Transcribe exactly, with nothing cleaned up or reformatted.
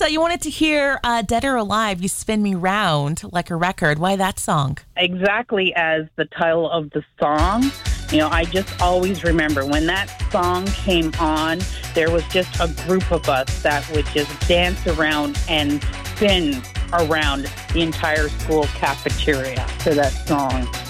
Lisa, you wanted to hear uh, Dead or Alive, You Spin Me Round Like a Record. Why that song? Exactly as the title of the song. You know, I just always remember when that song came on, there was just a group of us that would just dance around and spin around the entire school cafeteria to that song.